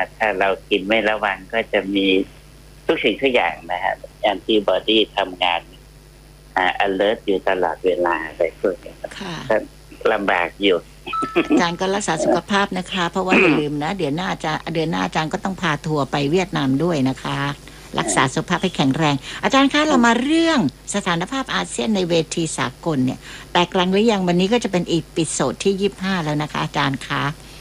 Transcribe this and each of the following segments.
ถ้าเรากินไม่ระวังก็จะมีทุกสิ่งทุกอย่างนะฮะแอนติบอดีทำงานalert อยู่ตลอดเวลาอะไรพวกนี้ก็ลำบากอยู่อาจารย์ก็รักษาสุขภาพนะคะเพราะว่าอย่าลืมนะเดือนหน้าอาจารย์ก็ต้องพาทัวร์ไปเวียดนามด้วยนะคะรักษาสุขภาพให้แข็งแรงอาจารย์คะเรามาเรื่องสถานภาพอาเซียนในเวทีสากลเนี่ยแตกรังหรือยังวันนี้ก็จะเป็นอีพิโซดที่25แล้วนะคะอาจารย์คะ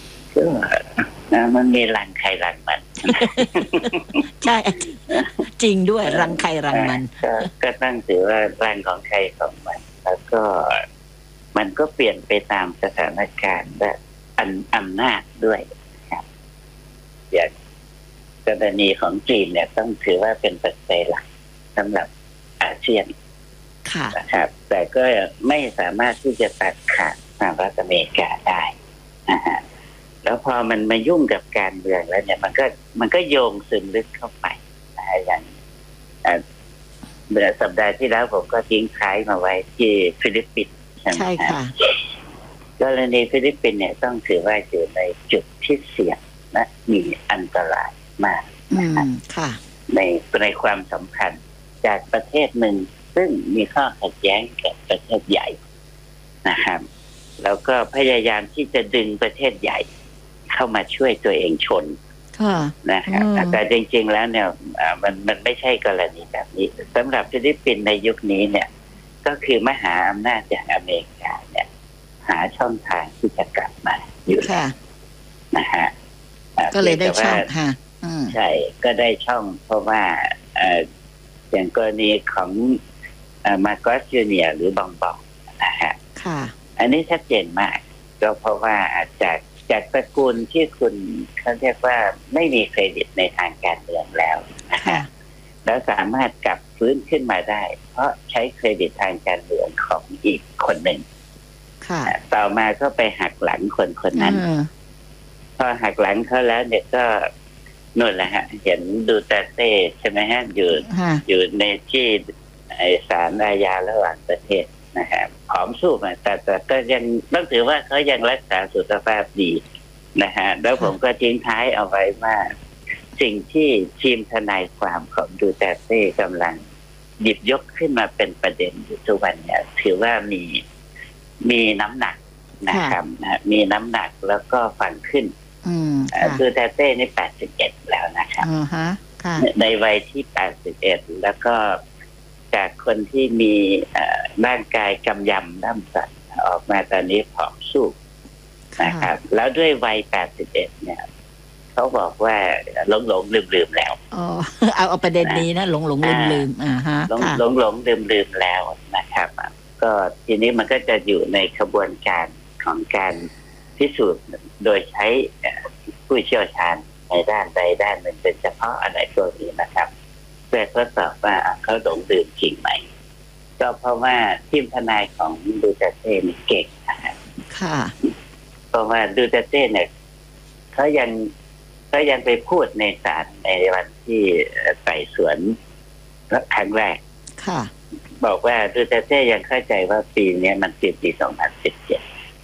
มันมีรังใครรังมันใช่จริงด้วยรังใครรังมันก็ตั้งถือว่ารังของใครของมันแล้วก็มันก็เปลี่ยนไปตามสถานการณ์และอำนาจด้วยครับอย่างกรณีของจีนเนี่ยต้องถือว่าเป็นปัจจัยหลักสำหรับอาเซียนนะครับแต่ก็ไม่สามารถที่จะตัดขาดสหรัฐอเมริกาได้นะฮะแล้วพอมันมายุ่งกับการเมืองแล้วเนี่ยมันก็โยงซึมลึกเข้าไปนะอย่างเมื่อสัปดาห์ที่แล้วผมก็ทิ้งท้ายมาไว้ที่ฟิลิปปินส์ใช่ค่ะกรณีฟิลิปปินส์เนี่ยต้องถือว่าอยู่ในจุดที่เสี่ยงและมีอันตรายมากค่ะในความสัมพันธ์จากประเทศหนึ่งซึ่งมีข้อขัดแย้งกับประเทศใหญ่นะครับแล้วก็พยายามที่จะดึงประเทศใหญ่เข้ามาช่วยตัวเองชนนะครับแต่จริงๆแล้วเนี่ยมันไม่ใช่กรณีแบบนี้สำหรับฟิลิปปินส์ในยุคนี้เนี่ยก็คือมหาอำนาจอย่างอเมริกาเนี่ยหาช่องทางที่จะกลับมาอยู่นะฮะก็เลยได้ช่องค่ะใช่ก็ได้ช่องเพราะว่าอย่างกรณีของมาร์กอสจูเนียร์หรือบองบองนะฮะอันนี้ชัดเจนมากก็เพราะว่าจากตระกูลที่คุณเขาเรียกว่าไม่มีเครดิตในทางการเมืองแล้วนะฮะแล้วสามารถกลับฟื้นขึ้นมาได้เพราะใช้เครดิตทางการเมืองของอีกคนหนึ่งต่อมาก็ไปหักหลังคนนั้นพอหักหลังเขาแล้วเนี่ยก็นู่นแหละฮะเห็นดูเตเต้ใช่ไหมฮะอยู่ในที่ศาลอาญาระหว่างประเทศนะฮะผอมสู้มาแต่ก็ยังต้องถือว่าเขายังรักษาสุขภาพดีนะฮะแล้วผมก็ทิ้งท้ายเอาไว้ว่าสิ่งที่ทีมทนายความของดูเตเต้กำลังหยิบยกขึ้นมาเป็นประเด็นอยู่ทุกวันเนี่ยถือว่ามีน้ำหนักนะครับมีน้ำหนักแล้วก็ฟังขึ้นดูเตเต้นี่81แล้วนะครับในวัยที่81แล้วก็จากคนที่มีร่างกายกำยำล่ำสันออกมาตอนนี้ผอมสู้นะครับแล้วด้วยวัย81เนี่ยเขาบอกว่าหลงลืมแล้วเอาประเด็นนี้นะหลงลืมฮะหลงลืมแล้วนะครับก็ทีนี้มันก็จะอยู่ในกระบวนการของการพิสูจน์โดยใช้ผู้เชี่ยวชาญในด้านใดด้านหนึ่งเป็นเฉพาะอะไรตัวนี้นะครับเพื่อทดสอบว่าเขาหลงลืมจริงไหมก็เพราะว่าทีมทนายของดูเตเต้เก่งนะครับเพราะว่าดูเตเต้เนี่ยเขายังไปพูดในศาลในวันที่ไต่สวนครั้งแรกบอกว่าดูเตเต้ยังเข้าใจว่าปีนี้มันปี2017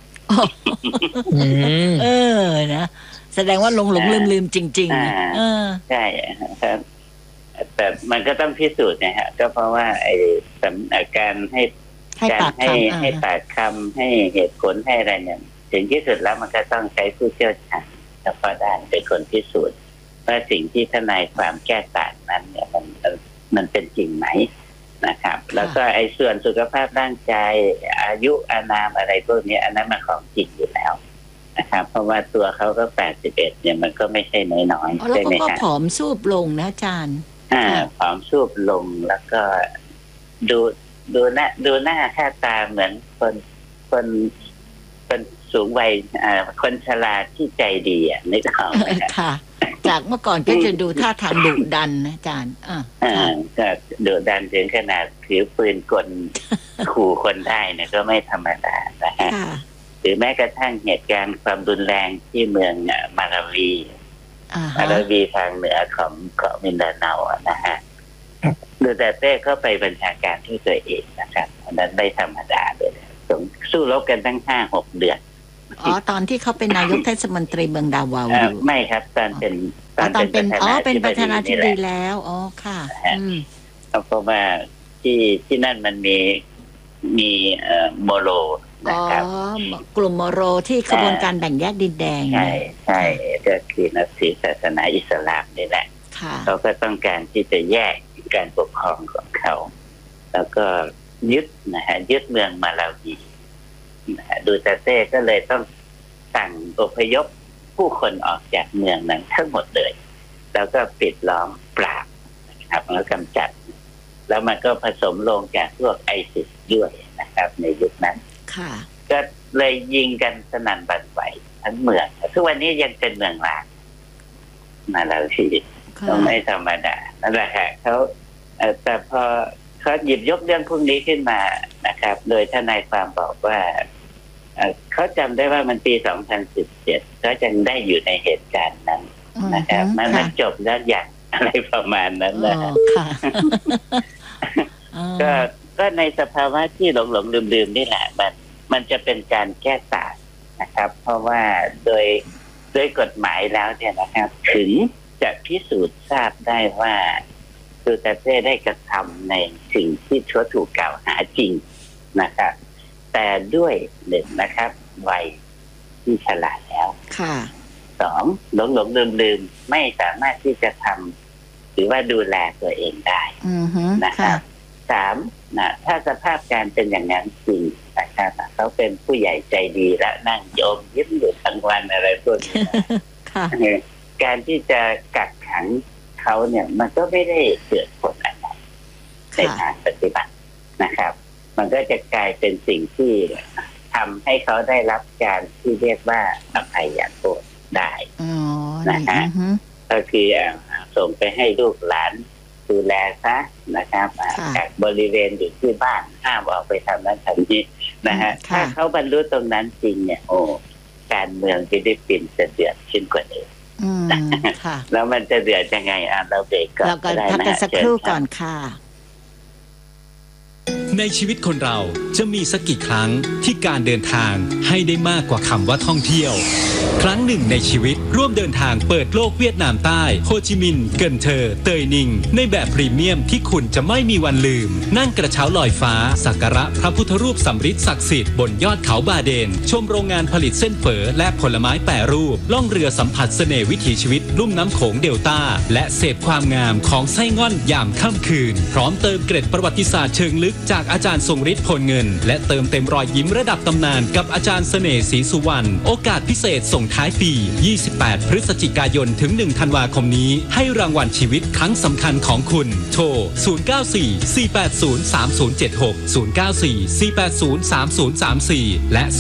นะแสดงว่าหลงลืมจริงๆใช่ครับแต่มันก็ต้องพิสูจน์นะฮะก็เพราะว่าการให้ปากคำให้เหตุผลให้อะไรเนี่ยถึงที่สุดแล้วมันก็ต้องใช้ผู้เชี่ยวชาญเฉพาะด้านเป็นคนพิสูจน์ว่าสิ่งที่ทนายความแก้ต่างนั้นเนี่ยมันเป็นจริงไหมนะครับแล้วก็ไอ้ส่วนสุขภาพร่างกายอายุอานามอะไรพวกนี้อันนั้นมันของจริงอยู่แล้วนะครับเพราะว่าตัวเขาก็81เนี่ยมันก็ไม่ใช่น้อยๆใช่ไหมครับแล้วก็ผอมซูบลงนะอาจารย์ผอมซูบลงแล้วก็ดูหน้าค่าตาเหมือนคนสูงวัยคนชราที่ใจดีนึกออกไหมค่ะจากเมื่อก่อนก็จะดูท่าทางดุดันนะอาจารย์ก็ดุดันถึงขนาดถือปืนกลขู่คนได้เนี่ยก็ไม่ธรรมดานะฮะหรือแม้กระทั่งเหตุการณ์ความรุนแรงที่เมืองมาลาวีทางเหนือของเกาะมินดาเนานะฮะดูแต่เต้ก็ไปบัญชาการที่ตัวเองนะครับอันนั้นไม่ธรรมดาเลยสู้รบกันตั้ง 5-6 เดือนตอนที่เขาเป็นนายกเทศมนตรีเมืองดาวาวไม่ครับตตอนเป็นประธานาธิบดีแล้วอ๋อค่ะเพราะว่าที่นั่นมันมีโมโรนะครับกลุ่มโมโรที่ขบวนการแบ่งแยกดินแดงใช่ก็คือนับถือศาสนาอิสลามนี่แหละเขาก็ต้องการที่จะแยกการปกครองของเขาแล้วก็ยึดเมืองมาลาวีดูเตเต้ก็เลยต้องสั่งอพยพผู้คนออกจากเมืองนั้นทั้งหมดเลยแล้วก็ปิดล้อมปราบนะครับแล้วกำจัดแล้วมันก็ผสมลงจากพวกไอซิสด้วยนะครับในยุคนั้นก็เลยยิงกันสนั่นบันไหวทั้งเมืองทุกวันนี้ยังเป็นเมืองร้างมาลาวีต้องไม่ธรรมดานั่นแหละค่ะเขาแต่พอเขาหยิบยกเรื่องพวกนี้ขึ้นมานะครับโดยทนายความบอกว่าเขาจำได้ว่ามันปี 2017เขายังได้อยู่ในเหตุการณ์นั้นนะครับมันจบแล้วอย่างอะไรประมาณนั้นนะก็ในสภาวะที่หลงลืมนี่แหละมันจะเป็นการแก้ต่างนะครับเพราะว่าโดยกฎหมายแล้วเนี่ยนะครับถึงจะพิสูจน์ทราบได้ว่าดูเตเต้ได้กระทำในสิ่งที่เขาถูกกล่าวหาจริงนะครับแต่ด้วยหนึ่งนะครับวัยที่ฉลาดแล้วสองหลงลืมไม่สามารถที่จะทำหรือว่าดูแลตัวเองได้นะครับสามถ้าสภาพการเป็นอย่างนั้นจริงนะครับเขาเป็นผู้ใหญ่ใจดีและนั่งโยมยิ้มอยู่ทั้งวันอะไรพวกนี้การที่จะกักขังเขาเนี่ยมันก็ไม่ได้เกิดผลอะไรในทางปฏิบัตินะครับมันก็จะกลายเป็นสิ่งที่ทำให้เขาได้รับการที่เรียกว่าอภัยโทษได้นะฮะก็คือส่งไปให้ลูกหลานดูแลซะนะครับจากบริเวณอยู่ที่บ้านห้ามออกไปทำนั้นทำนี้นะฮะถ้าเขาบรรลุตรงนั้นจริงเนี่ยโอ้การเมืองฟิลิปปินส์จะเดือดขึ้นกว่าเดิมแล้วมันจะเดือดยังไงเราเบรกก่อนเราก็พักกันสักครู่ก่อนค่ะในชีวิตคนเราจะมีสักกี่ครั้งที่การเดินทางให้ได้มากกว่าคำว่าท่องเที่ยวครั้งหนึ่งในชีวิตร่วมเดินทางเปิดโลกเวียดนามใต้โฮจิมินห์เกินเทอเตยนิงในแบบพรีเมียมที่คุณจะไม่มีวันลืมนั่งกระเช้าลอยฟ้าสักการะพระพุทธรูปสำริดศักดิ์สิทธิ์บนยอดเขาบาเดนชมโรงงานผลิตเส้นเฝอและผลไม้แปรรูปล่องเรือสัมผัสเสน่ห์วิถีชีวิตลุ่มน้ำโขงเดลต้าและเสพความงามของไส้ง่อนยามค่ำคืนพร้อมเติมเกร็ดประวัติศาสตร์เชิงลึกจากอาจารย์ทรงฤทธิ์พลเงินและเติมเต็มรอยยิ้มระดับตำนานกับอาจารย์เสน่ห์ศรีสุวรรณโอกาสพิเศษส่งท้ายปี28พฤศจิกายนถึง1ธันวาคมนี้ให้รางวัลชีวิตครั้งสำคัญของคุณโทร0944803076 0944803034และ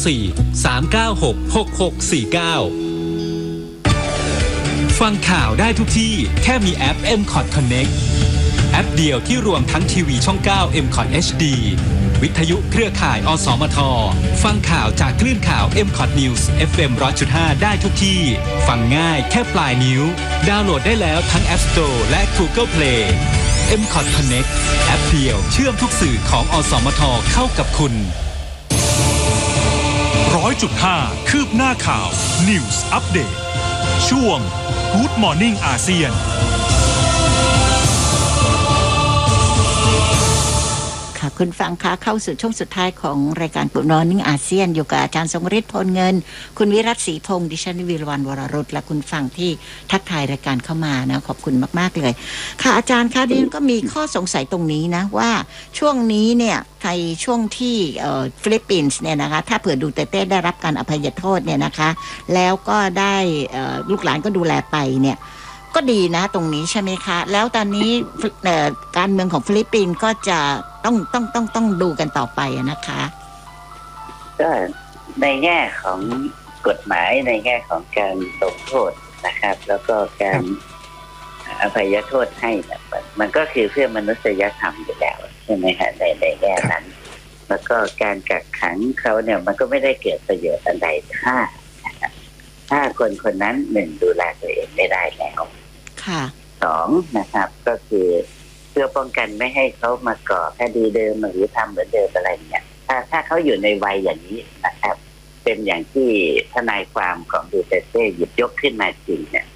0943966649ฟังข่าวได้ทุกที่แค่มีแอป MCOT Connectแอปเดียวที่รวมทั้งทีวีช่อง9 MCOT HD วิทยุเครือข่ายอสมทฟังข่าวจากคลื่นข่าว MCOT News FM 100.5 ได้ทุกที่ฟังง่ายแค่ปลายนิ้วดาวน์โหลดได้แล้วทั้ง App Store และ Google Play MCOT Connect แอปเดียวเชื่อมทุกสื่อของอสมทเข้ากับคุณ 100.5 คืบหน้าข่าว News Update ช่วง Good Morning อาเซียนค่ะคุณฟังคะเข้าสู่ช่วงสุดท้ายของรายการGood Morning อาเซียนอยู่กับอาจารย์ทรงฤทธิ์พลเงินคุณวิรัตศรีพงษ์ดิฉันวิรวรรณวรรุตและคุณฟังที่ทักทายรายการเข้ามานะขอบคุณมากๆเลยค่ะอาจารย์คะดิฉันก็มีข้อสงสัยตรงนี้นะว่าช่วงนี้เนี่ยในช่วงที่ฟิลิปปินส์เนี่ยนะคะถ้าเผื่อดูเตเต้ได้รับการอภัยโทษเนี่ยนะคะแล้วก็ได้ลูกหลานก็ดูแลไปเนี่ยก็ดีนะตรงนี้ใช่ไหมคะแล้วตอนนี้การเมืองของฟิลิปปินส์ก็จะต้องดูกันต่อไปนะคะก็ในแง่ของกฎหมายในแง่ของการลงโทษนะครับแล้วก็การอภัยโทษให้มันก็คือเพื่อมนุษยธรรมอยู่แล้วใช่ไหมฮะในแง่นั้นแล้วก็การกักขังเขาเนี่ยมันก็ไม่ได้เกิดประโยชน์อะไรถ้าคนนั้นหนึ่งดูแลตัวเองไม่ได้แล้วสองนะครับก็คือเพื่อป้องกันไม่ให้เขามาก่อคดีเดิมหรือทำเหมือนเดิมอะไรเนี่ยถ้าเขาอยู่ในวัยอย่างนี้นะครับเป็นอย่างที่ทนายความของดูเตเต้หยิบยกขึ้นมาจริงเนี่ย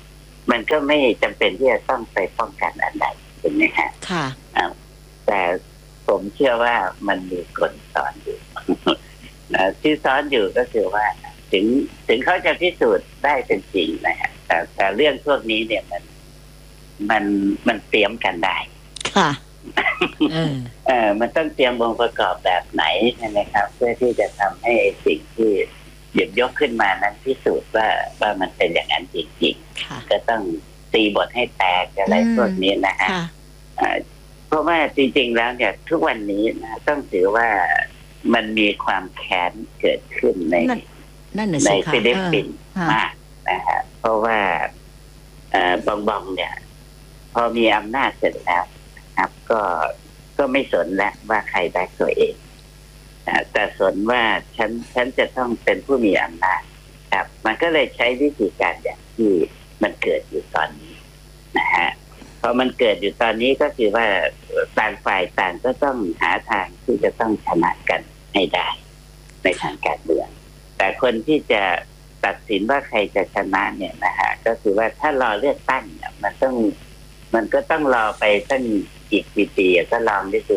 มันก็ไม่จำเป็นที่จะต้องไปป้องกันอะไรถูกไหมฮะค่ะแต่ผมเชื่อว่ามันมีกลซ้อนอยู่ ที่ซ้อนอยู่ก็คือว่าถึงเขาจะพิสูจน์ได้เป็นจริงนะฮะแต่เรื่องพวกนี้เนี่ยมันเตรียมกันได้ค่ะมันต้องเตรียมองค์ประกอบแบบไหนใช่ไหมครับเพื่อที่จะทำให้สิ่งที่หยิบยกขึ้นมานั้นพิสูจน์ว่ามันเป็นอย่างนั้นจริงๆก็ต้องตีบทให้แตกอะไรพวกนี้นะฮะเพราะว่าจริงๆแล้วเนี่ยทุกวันนี้นะต้องถือว่ามันมีความแค้นเกิดขึ้นในฟิลิปปินส์มากนะฮะเพราะว่าบองเนี่ยพอมีอำนาจเสร็จแล้วครับก็ไม่สนแล้วว่าใครแบกตัวเองแต่สนว่าฉันจะต้องเป็นผู้มีอำนาจครับมันก็เลยใช้วิธีการอย่างที่มันเกิดอยู่ตอนนี้นะฮะพอมันเกิดอยู่ตอนนี้ก็คือว่าต่างฝ่ายต่างก็ต้องหาทางที่จะต้องชนะกันให้ได้ในทางการเมืองแต่คนที่จะตัดสินว่าใครจะชนะเนี่ยนะฮะก็คือว่าถ้ารอเลือกตั้งเนี่ยมันก็ต้องรอไปตั้งอีกกี่ปีก็ลองได้ดู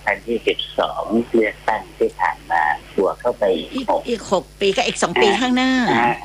2022เลือกตั้งที่ผ่านมาบวกเข้าไปอีก6 ปีก็อีก2 ปีข้างหน้า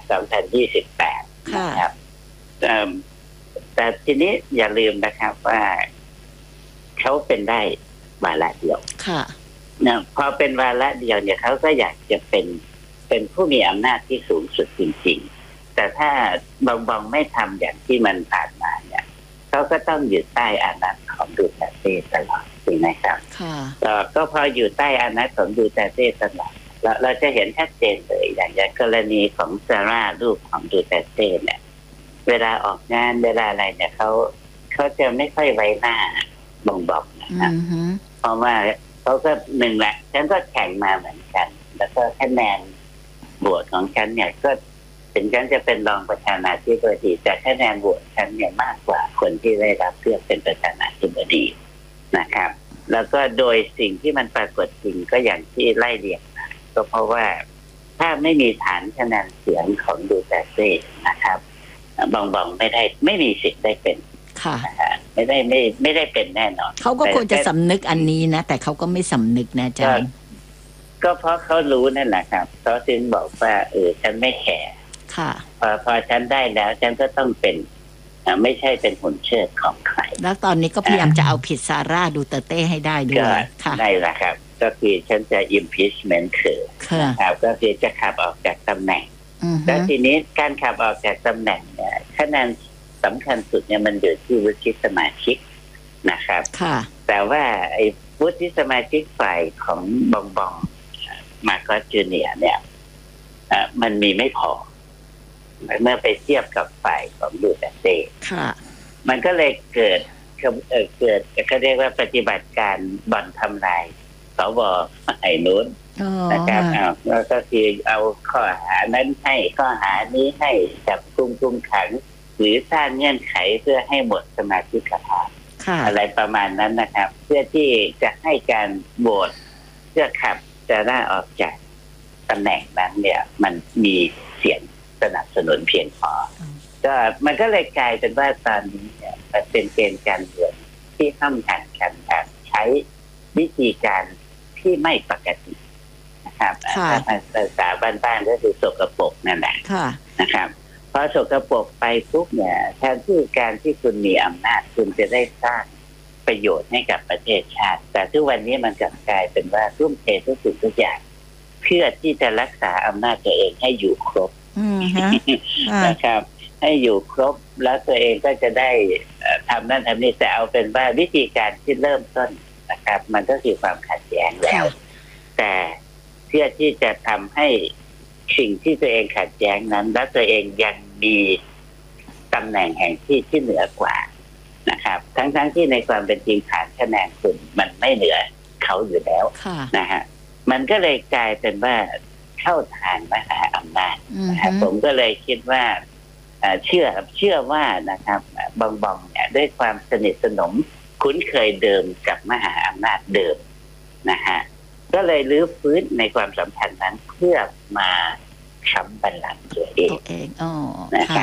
2028นะครับแต่ทีนี้อย่าลืมนะครับว่าเขาเป็นได้วาระเดียวค่ะพอเป็นวาระเดียวเนี่ยเขาก็อยากจะเป็นผู้มีอำนาจที่สูงสุดจริงๆแต่ถ้าบองไม่ทำอย่างที่มันผ่านมาเนี่ยเขาก็ต้องอยู่ใต้อานัตของดูเตเต้ตลอดจริงไหมครับก็พออยู่ใต้อานัตของดูเตเต้ตลอดเราจะเห็นชัดเจนเลยอย่างกรณีของซาร่าลูกของดูเตเต้เนี่ยเวลาออกงานเวลาอะไรเนี่ยเขาจะไม่ค่อยไว้หน้าบอกนะครับเพราะว่าเขาก็หนึ่งแหละฉันก็แข่งมาเหมือนกันแล้วก็คะแนนโหวตของฉันเนี่ยก็ถึงฉันจะเป็นรองประธานาธิบดีแต่คะแนนโหวตฉันเนี่ยมากกว่าคนที่ได้รับเลือกเป็นประธานาธิบดีนะครับแล้วก็โดยสิ่งที่มันปรากฏจริงก็อย่างที่ไล่เรียงมาก็เพราะว่าถ้าไม่มีฐานคะแนนเสียงของดูเตเต้นะครับบองไม่มีสิทธิ์ได้เป็นค่ะไม่ได้เป็นแน่นอนเขาก็ควรจะสำนึกอันนี้นะแต่เขาก็ไม่สำนึกนะอาจารย์ก็เพราะเขารู้นั่นแหละครับเขาจึงบอกว่าฉันไม่แคร์ค่ะพอฉันได้แล้วฉันก็ต้องเป็นไม่ใช่เป็นหุ่นเชิดของใครแล้วตอนนี้ก็พยายามจะเอาผิดซาร่าดูเตเต้ให้ได้ด้วยค่ะได้แหละครับก็คือฉันจะ impeachment ครับก็คือจะขับออกจากตำแหน่งแล้วทีนี้การขับออกจากตำแหน่งเนี่ยคะแนนสำคัญสุดเนี่ยมันอยู่ที่วุฒิสมาชิกนะครับแต่ว่าไอ้วุฒิสมาชิกฝ่ายของบองมาร์โกสจูเนียร์เนี่ยมันมีไม่พอเมื่อไปเทียบกับฝ่ายของดูเตเต้มันก็เลยเกิดเขาเรียกว่าปฏิบัติการบ่อนทำลายสวไอ้นู้นนะครับแล้วก็คือเอาข้อหานั้นให้ข้อหานี้ให้จับกุมขังหรือสร้างเงื่อนไขเพื่อให้หมดสมาชิกภาพอะไรประมาณนั้นนะครับเพื่อที่จะให้การโหวตเพื่อขับซาร่าออกจากตำแหน่งนั้นเนี่ยมันมีเสียงสนับสนุนเพียงพอก็มันก็เลยกลายเป็นว่าตอนนี้เนี่ยมันเป็นเกมการเมืองที่ห้ามหันกันแบบใช้วิธีการที่ไม่ปกตินะครับภาษาบ้านๆก็คือสกปรกนั่นแหละนะครับพอสกปรกไปปุ๊บเนี่ยแทนที่การที่คุณมีอำนาจคุณจะได้สร้างประโยชน์ให้กับประเทศชาติแต่ทุกวันนี้มันกลับกลายเป็นว่าทุ่มเททุกสิ่งทุกอย่างเพื่อที่จะรักษาอำนาจตัวเองให้อยู่ครบนะครับให้อยู่ครบแล้วตัวเองก็จะได้ทำนั่นทำนี่แต่เอาเป็นว่าวิธีการที่เริ่มต้นนะครับมันก็คือความขัดแย้งแล้วแต่เพื่อที่จะทำให้สิ่งที่ตัวเองขัดแย้งนั้นและตัวเองยังมีตำแหน่งแห่งที่เหนือกว่านะครับทั้งที่ในความเป็นจริงฐานคะแนนคุณมันไม่เหนือเขาอยู่แล้วนะฮะมันก็เลยกลายเป็นว่าเข้าทางมหาอำนาจผมก็เลยคิดว่าเชื่อว่านะครับบองเนี่ยด้วยความสนิทสนมคุ้นเคยเดิมกับมหาอำนาจเดิมนะฮะก็เลยรื้อฟื้นในความสัมพันธ์นั้นเพื่อมาค้ำบัลลังก์ตัวเองนะครับ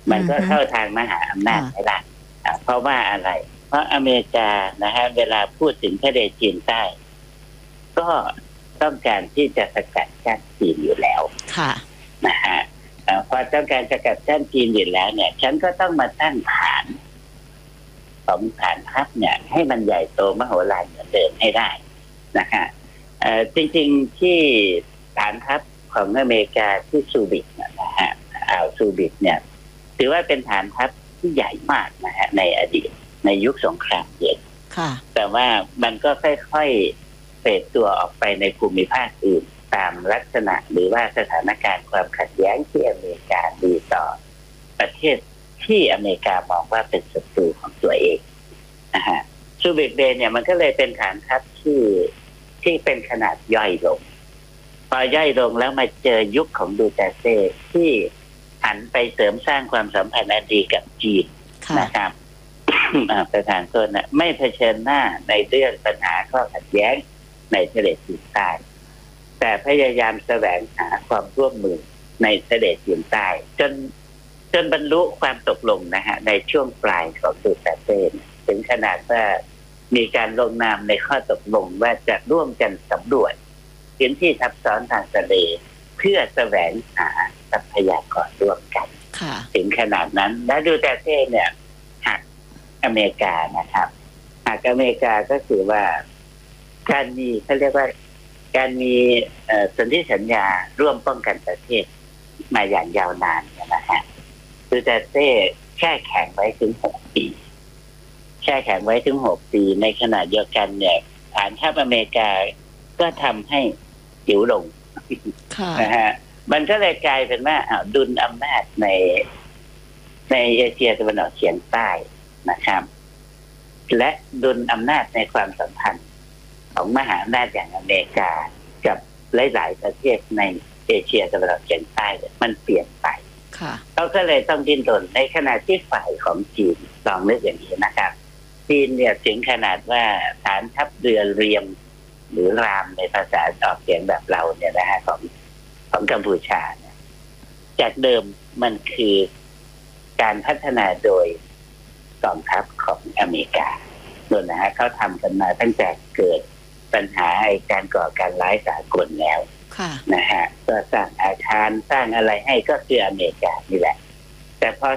มันก็เข้าทางมหาอำนาจไปละเพราะว่าอะไรเพราะอเมริกานะฮะเวลาพูดถึงทะเลจีนใต้ก็ต้องการที่จะสกัดกั้นจีนอยู่แล้วค่ะนะฮะพอต้องการสกัดกั้นจีนอยู่แล้วเนี่ยฉันก็ต้องมาตั้งฐานของฐานทัพเนี่ยให้มันใหญ่โตมโหฬารเหมือนเดิมให้ได้นะฮะจริงๆที่ฐานทัพของอเมริกาที่ซูบิกนะฮะอ่าวซูบิกเนี่ยถือว่าเป็นฐานทัพที่ใหญ่มากนะฮะในอดีตในยุคสงครามเย็นแต่ว่ามันก็ค่อยๆเฟดตัวออกไปในภูมิภาคอื่นตามลักษณะหรือว่าสถานการณ์ความขัดแย้งที่อเมริกามีต่อประเทศที่อเมริกามองว่าเป็นศัตรูของตัวเองนะฮะซูบิกเบย์เนี่ยมันก็เลยเป็นฐานทัพที่เป็นขนาดย่อยลงพอย่อยลงแล้วมาเจอยุคของดูเตเต้ที่หันไปเสริมสร้างความสัมพันธ์อันดีกับจีนนะครับประธานโทษนะไม่เผชิญหน้าในเรื่องปัญหาข้อขัดแย้งในทะเลจีนใต้แต่พยายามแสวงหาความร่วมมือในทะเลจีนใต้จนบรรลุความตกลงนะฮะในช่วงปลายของดูเตเต้ถึงขนาดว่ามีการลงนามในข้อตกลงว่าจะร่วมกันสำรวจพื้นที่ทับซ้อนทางทะเลเพื่อแสวงหาทรัพยากรร่วมกันถึงขนาดนั้นและดูเตเต้เนี่ยหักอเมริกานะครับหักอเมริกาก็คือว่าการมีเขาเรียกว่าการมีสนธิสัญญาร่วมป้องกันประเทศมาอย่างยาวนานนะฮะดูเตเต้แช่แข็งไว้ถึง6 ปีแช่แข็งไว้ถึง6 ปีในขณะเดียวกันเนี่ยฐานทัพอเมริกาก็ทำให้หิวลงนะฮะมันก็เลยกลายเป็นว่าดุลอำนาจในเอเชียตะวันออกเฉียงใต้นะครับและดุลอำนาจในความสัมพันธ์ของมหาอำนาจอย่างอเมริกากับหลายๆประเทศในเอเชียตะวันออกเฉียงใต้มันเปลี่ยนไปเขาก็เลยต้องดิ้นรนในขณะที่ฝ่ายของจีนลองนึกอย่างนี้นะครับจีนเนี่ยถึงขนาดว่าฐานทัพเรือเรียมหรือรามในภาษาออกเสียงแบบเราเนี่ยนะฮะของกัมพูชาเนี่ยจากเดิมมันคือการพัฒนาโดยกองทัพของอเมริกาโดยนะฮะเขาทำกันมาตั้งแต่เกิดปัญหาการก่อการร้ายสากลแล้วนะฮะก็สร้างอาคารสร้างอะไรให้ก็คืออเมริกานี่แหละแต่พอ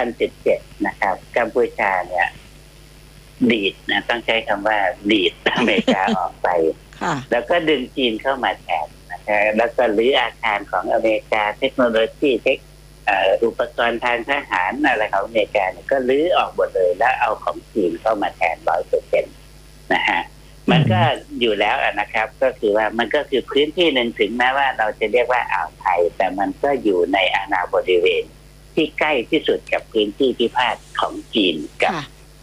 2017 นะครับกัมพูชาเนี่ยดีดนะต้องใช้คำว่าดีดอเมริกาออกไปแล้วก็ดึงจีนเข้ามาแทนนะครับแล้วก็รื้ออาคารของอเมริกาเทคโนโลยีอุปกรณ์ทางทหารอะไรของอเมริกาเนี่ยก็รื้อออกหมดเลยแล้วเอาของจีนเข้ามาแทน 100% นะฮะมันก็อยู่แล้วนะครับก็คือว่ามันก็คือพื้นที่หนึ่งถึงแม้ว่าเราจะเรียกว่าอ่าวไทยแต่มันก็อยู่ในอาณาบริเวณที่ใกล้ที่สุดกับพื้นที่พิพาทของจีนกับ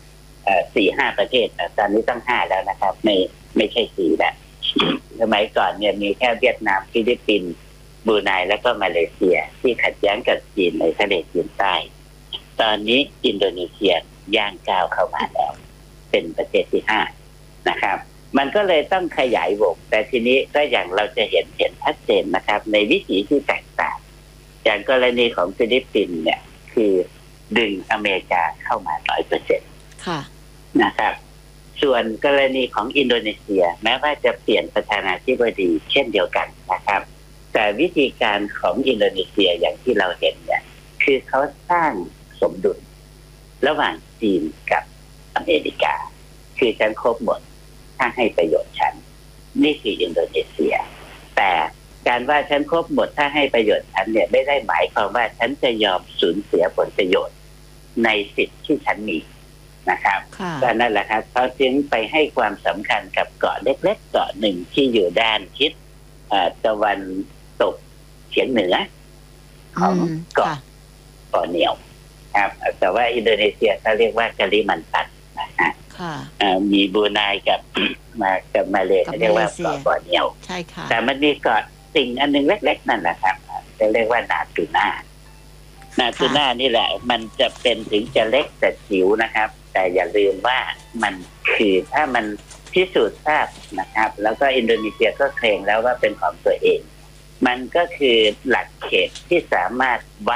4-5 ประเทศตอนนี้ต้อง5แล้วนะครับไม่ใช่4แล้วสมัยก่อนเนี่ยมีแค่เวียดนามฟิลิปปินส์บรูไนแล้วก็มาเลเซียที่ขัดแย้งกับจีนในทะเลจีนใต้ตอนนี้อินโดนีเซียย่างก้าวเข้ามาแล้วเป็นประเทศที่5นะครับมันก็เลยต้องขยายวงแต่ทีนี้ก็อย่างเราจะเห็นชัดเจนนะครับในวิถีที่แตกต่างอย่างกรณีของฟิลิปปินส์เนี่ยคือดึงอเมริกาเข้ามา 100% ค่ะนะครับส่วนกรณีของอินโดนีเซียแม้ว่าจะเปลี่ยนประธานาธิบดีเช่นเดียวกันนะครับแต่วิธีการของอินโดนีเซียอย่างที่เราเห็นเนี่ยคือเขาสร้างสมดุลระหว่างจีนกับอเมริกาคือฉันครบหมดถ้าให้ประโยชน์ฉันนี่คืออินโดนีเซียแต่การว่าฉันครบหมดถ้าให้ประโยชน์ฉันเนี่ยไม่ได้หมายความว่าฉันจะยอมสูญเสียผลประโยชน์ในสิทธิ์ที่ฉันมีนะครับก็นั่นแหละครับเขาจึงไปให้ความสำคัญกับเกาะเล็กๆเกาะหนึ่งที่อยู่ด้านทิศตะวันตกเฉียงเหนือของเกาะบอร์เนียวครับแต่ว่าอินโดนีเซียเขาเรียกว่ากาลิมันตันนะฮะมีบรูไนกับมาเลเรียกว่าเกาะบอร์เนียวใช่ค่ะแต่มันมีเกาะสิ่งอันนึงเล็กๆนั่นแหละครับจะเรียกว่านาตูน่านี่แหละมันจะเป็นถึงจะเล็กแต่จิ๋วนะครับแต่อย่าลืมว่ามันคือถ้ามันพิสูจน์ทราบนะครับแล้วก็อินโดนีเซียก็เคลมแล้วว่าเป็นของตัวเองมันก็คือหลักเขตที่สามารถวัด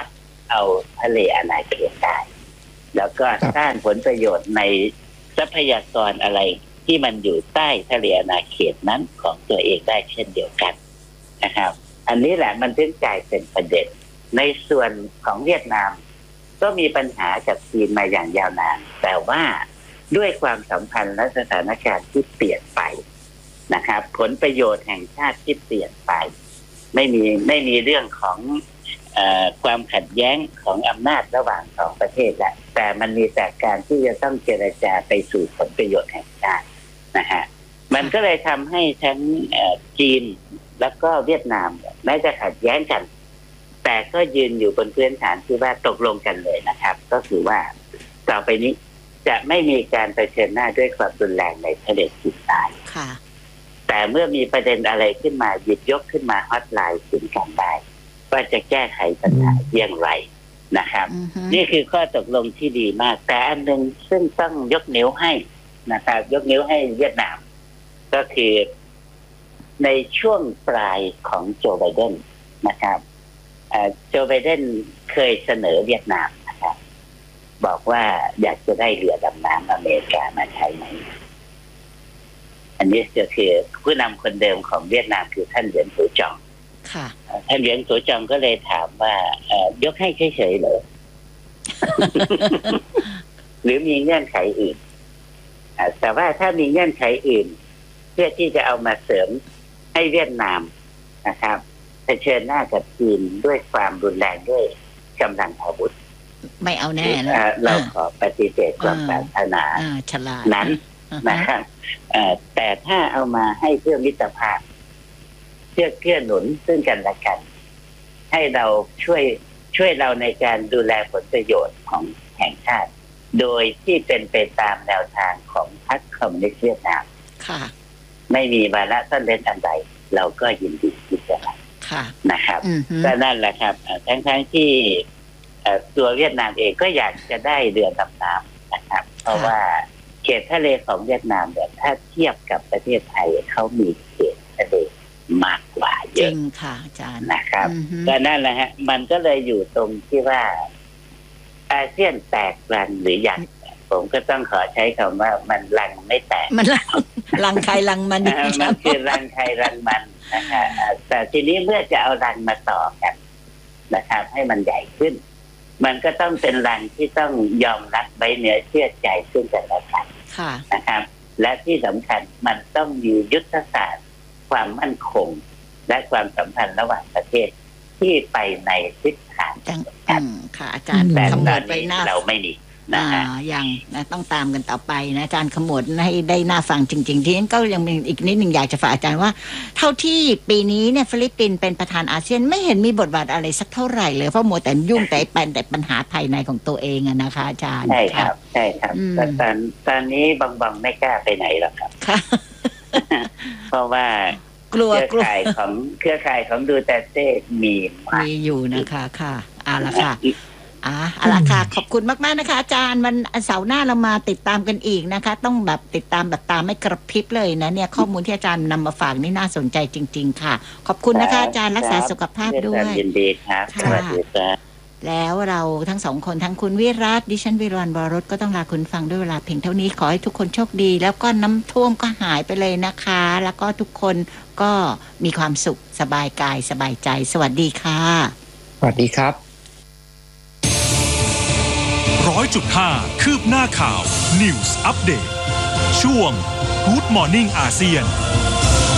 เอาทะเลอาณาเขตได้แล้วก็สร้างผลประโยชน์ในทรัพยากรอะไรที่มันอยู่ใต้ทะเลอาณาเขตนั้นของตัวเองได้เช่นเดียวกันนะครับอันนี้แหละมันถึงกลายเป็นประเด็นในส่วนของเวียดนามก็มีปัญหากับจีนมาอย่างยาวนานแต่ว่าด้วยความสัมพันธ์และสถานการณ์ที่เปลี่ยนไปนะครับผลประโยชน์แห่งชาติที่เปลี่ยนไปไม่มีเรื่องของความขัดแย้งของอำนาจระหว่างสองประเทศแหละแต่มันมีแต่การที่จะต้องเจรจาไปสู่ผลประโยชน์แห่งชาตินะฮะมันก็เลยทำให้ทั้งจีนแล้วก็เวียดนามแม้จะขัดแย้งกันแต่ก็ยืนอยู่บนพื้นฐานที่ว่าตกลงกันเลยนะครับก็คือว่าต่อไปนี้จะไม่มีการเผชิญหน้าด้วยความรุนแรงในทะเลจีนใต้แต่เมื่อมีประเด็นอะไรขึ้นมาหยิบยกขึ้นมาฮอตไลน์ถึงกันได้ว่าจะแก้ไขปัญหาอย่างไรนะครับนี่คือข้อตกลงที่ดีมากแต่อันหนึ่งซึ่งต้องยกนิ้วให้นะครับยกนิ้วให้เวียดนามก็คือในช่วงปลายของโจไบเดนนะครับโจไบเดนเคยเสนอเวียดนามนะครับบอกว่าอยากจะได้เรือดำน้ำอเมริกามาใช้ไหมอันนี้ก็คือผู้นำคนเดิมของเวียดนามคือท่านเหวียนสูจองท่านเหวียนสูจองก็เลยถามว่ายกให้เฉยๆเหรอ หรือมีเงื่อนไขอื่นแต่ว่าถ้ามีเงื่อนไขอื่นเพื่อที่จะเอามาเสริมให้เวียดนามนะครับเผชิญหน้ากับจีนด้วยความรุนแรงด้วยกำลังอาวุธไม่เอาแน่นะเราขอปฏิเสธความปรารถนานั้นนะครับแต่ถ้าเอามาให้เพื่อมิตรภาพเพื่อเกื้อหนุนซึ่งกันและกันให้เราช่วยเราในการดูแลผลประโยชน์ของแห่งชาติโดยที่เป็นไปตามแนวทางของพรรคคอมมิวนิสต์เวียดนามไม่มีวาระซ่อนเร้นอันใดเราก็ยินดีที่จะรับนะครับก็นั่นแหละครับทั้งที่ตัวเวียดนามเองก็อยากจะได้เรือดำน้ำนะครับเพราะว่าเขตทะเลของเวียดนามเนี่ยถ้าเทียบกับประเทศไทยเขามีเขตทะเลมากกว่าเยอะจริงค่ะอาจารย์นะครับก็นั่นแหละฮะมันก็เลยอยู่ตรงที่ว่าอาเซียนแตกรังหรือยังผมก็ต้องขอใช้คำว่ามันรังไม่แตกมันรังใครรังมันมันคือรังใครรังมันนะครับแต่ทีนี้เมื่อจะเอารังมาต่อกันนะครับให้มันใหญ่ขึ้นมันก็ต้องเป็นรังที่ต้องยอมรับไว้เนื้อเชื่อใจซึ่งกันและกันนะครับและที่สำคัญมันต้องมียุทธศาสตร์ความมั่นคงและความสัมพันธ์ระหว่างประเทศที่ไปในทิศทางกันค่ะอาจารย์แต่ตอนนี้เราไม่มียังต้องตามกันต่อไปนะอาจารย์ขมวดให้ได้น่าฟังจริงๆที่นั้นก็ยังมีอีกนิดหนึ่งอยากจะฝากอาจารย์ว่าเท่าที่ปีนี้เนี่ยฟิลิปปินส์เป็นประธานอาเซียนไม่เห็นมีบทบาทอะไรสักเท่าไหร่เลยเพราะมัวแต่ยุ่งแต่ปัญหาภายในของตัวเองนะคะอาจารย์ใช่ครับใช่ครับแต่ตอนนี้บางไม่กล้าไปไหนหรอกครับเพราะว่าเครือข่ายของดูเตเต้มีอยู่นะคะค่ะละค่ะเอาล่ะค่ะขอบคุณมากๆนะคะอาจารย์วันเสาร์หน้าเรามาติดตามกันอีกนะคะต้องแบบติดตามแบบตามไม่กระพริบเลยนะเนี่ยข้อมูลที่อาจารย์นำมาฝากนี่น่าสนใจจริงๆค่ะขอบคุณนะคะอาจารย์รักษาสุขภาพด้วยยินดีครับสวัสดีครับแล้วเราทั้งสองคนทั้งคุณวิรัตดิฉันวิรวรรณ วรสก็ต้องลาคุณฟังด้วยเวลาเพียงเท่านี้ขอให้ทุกคนโชคดีแล้วก็น้ำท่วมก็หายไปเลยนะคะแล้วก็ทุกคนก็มีความสุขสบายกายสบายใจสวัสดีค่ะสวัสดีครับ 100.5 คืบหน้าข่าว News Update ช่วง Good Morning อาเซียน